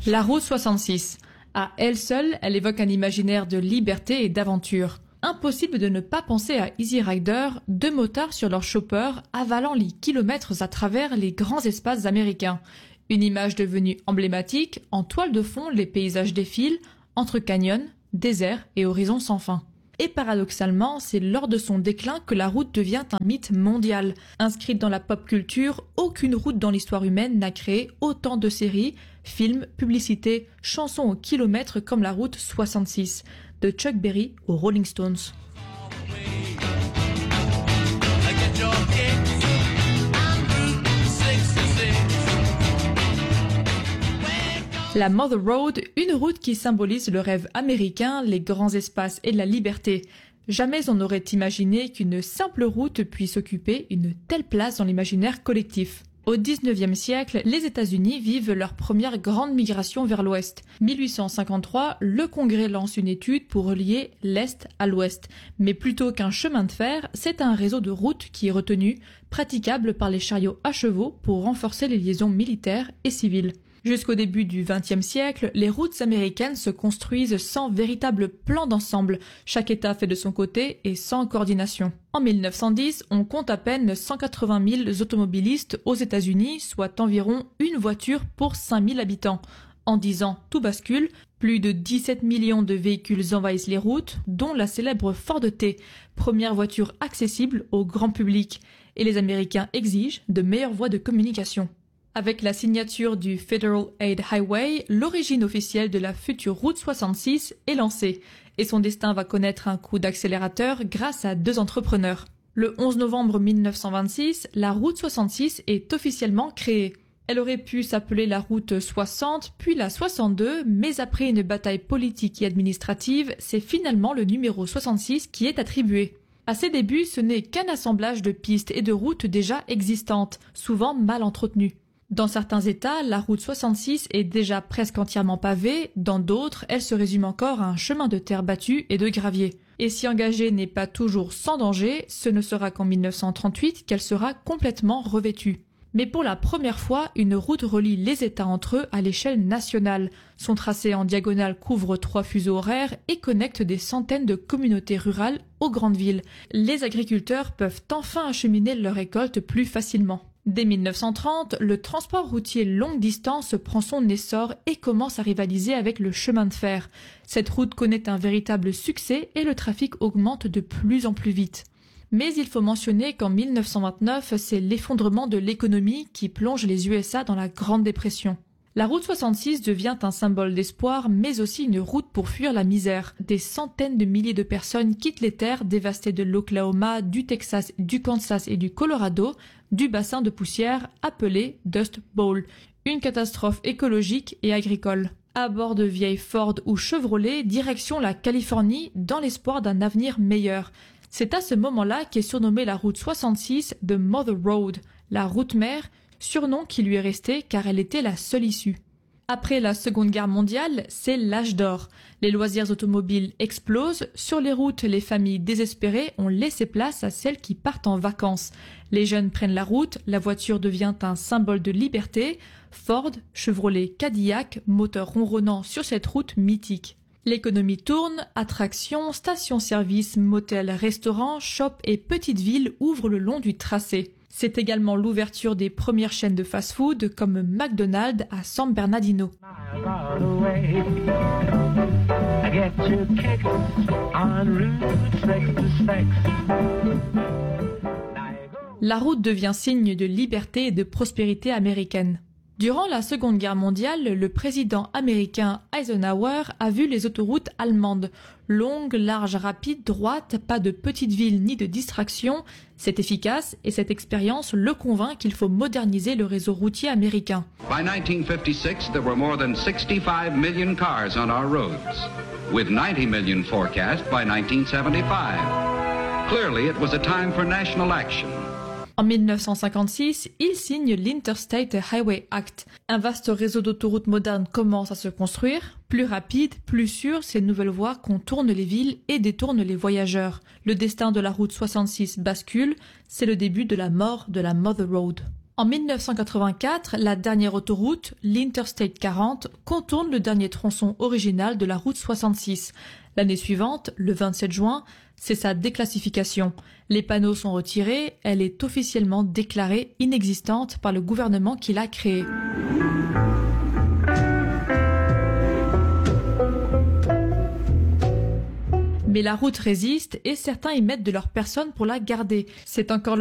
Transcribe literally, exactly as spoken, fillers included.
La route soixante-six. À elle seule, elle évoque un imaginaire de liberté et d'aventure. Impossible de ne pas penser à Easy Rider, deux motards sur leur chopper avalant les kilomètres à travers les grands espaces américains. Une image devenue emblématique, en toile de fond les paysages défilent, entre canyons, déserts et horizons sans fin. Et paradoxalement, c'est lors de son déclin que la route devient un mythe mondial. Inscrite dans la pop culture, aucune route dans l'histoire humaine n'a créé autant de séries, films, publicités, chansons au kilomètre comme la route soixante-six, de Chuck Berry aux Rolling Stones. La Mother Road, une route qui symbolise le rêve américain, les grands espaces et la liberté. Jamais on n'aurait imaginé qu'une simple route puisse occuper une telle place dans l'imaginaire collectif. Au dix-neuvième siècle, les États-Unis vivent leur première grande migration vers l'Ouest. mille huit cent cinquante-trois, le Congrès lance une étude pour relier l'Est à l'Ouest. Mais plutôt qu'un chemin de fer, c'est un réseau de routes qui est retenu, praticable par les chariots à chevaux pour renforcer les liaisons militaires et civiles. Jusqu'au début du vingtième siècle, les routes américaines se construisent sans véritable plan d'ensemble. Chaque État fait de son côté et sans coordination. En mille neuf cent dix, on compte à peine cent quatre-vingt mille automobilistes aux États-Unis, soit environ une voiture pour cinq mille habitants. En dix ans, tout bascule. Plus de dix-sept millions de véhicules envahissent les routes, dont la célèbre Ford T, première voiture accessible au grand public. Et les Américains exigent de meilleures voies de communication. Avec la signature du Federal Aid Highway, l'origine officielle de la future route soixante-six est lancée et son destin va connaître un coup d'accélérateur grâce à deux entrepreneurs. Le onze novembre mille neuf cent vingt-six, la route soixante-six est officiellement créée. Elle aurait pu s'appeler la route soixante, puis la soixante-deux, mais après une bataille politique et administrative, c'est finalement le numéro soixante-six qui est attribué. À ses débuts, ce n'est qu'un assemblage de pistes et de routes déjà existantes, souvent mal entretenues. Dans certains États, la route soixante-six est déjà presque entièrement pavée, dans d'autres, elle se résume encore à un chemin de terre battue et de gravier. Et si engagée n'est pas toujours sans danger, ce ne sera qu'en mille neuf cent trente-huit qu'elle sera complètement revêtue. Mais pour la première fois, une route relie les États entre eux à l'échelle nationale. Son tracé en diagonale couvre trois fuseaux horaires et connecte des centaines de communautés rurales aux grandes villes. Les agriculteurs peuvent enfin acheminer leurs récoltes plus facilement. Dès mille neuf cent trente, le transport routier longue distance prend son essor et commence à rivaliser avec le chemin de fer. Cette route connaît un véritable succès et le trafic augmente de plus en plus vite. Mais il faut mentionner qu'en mille neuf cent vingt-neuf, c'est l'effondrement de l'économie qui plonge les U S A dans la Grande Dépression. La route soixante-six devient un symbole d'espoir, mais aussi une route pour fuir la misère. Des centaines de milliers de personnes quittent les terres dévastées de l'Oklahoma, du Texas, du Kansas et du Colorado, du bassin de poussière appelé Dust Bowl, une catastrophe écologique et agricole. À bord de vieilles Ford ou Chevrolet, direction la Californie, dans l'espoir d'un avenir meilleur. C'est à ce moment-là qu'est surnommée la route soixante-six de Mother Road, la route mère, surnom qui lui est resté car elle était la seule issue. Après la Seconde Guerre mondiale, c'est l'âge d'or. Les loisirs automobiles explosent. Sur les routes, les familles désespérées ont laissé place à celles qui partent en vacances. Les jeunes prennent la route, la voiture devient un symbole de liberté. Ford, Chevrolet, Cadillac, moteurs ronronnant sur cette route mythique. L'économie tourne, attractions, stations-service, motels, restaurants, shops et petites villes ouvrent le long du tracé. C'est également l'ouverture des premières chaînes de fast-food comme McDonald's à San Bernardino. La route devient signe de liberté et de prospérité américaine. Durant la Seconde Guerre mondiale, le président américain Eisenhower a vu les autoroutes allemandes. Longues, larges, rapides, droites, pas de petites villes ni de distractions. C'est efficace et cette expérience le convainc qu'il faut moderniser le réseau routier américain. By nineteen fifty-six, there were more than sixty-five million cars on our roads, with ninety million forecast by nineteen seventy-five. Clearly, it was a time for national action. En mille neuf cent cinquante-six, il signe l'Interstate Highway Act. Un vaste réseau d'autoroutes modernes commence à se construire. Plus rapide, plus sûr, ces nouvelles voies contournent les villes et détournent les voyageurs. Le destin de la route soixante-six bascule. C'est le début de la mort de la Mother Road. En mille neuf cent quatre-vingt-quatre, la dernière autoroute, l'Interstate quarante, contourne le dernier tronçon original de la route soixante-six. L'année suivante, le vingt-sept juin, c'est sa déclassification. Les panneaux sont retirés, elle est officiellement déclarée inexistante par le gouvernement qui l'a créée. Mais la route résiste et certains y mettent de leur personne pour la garder. C'est encore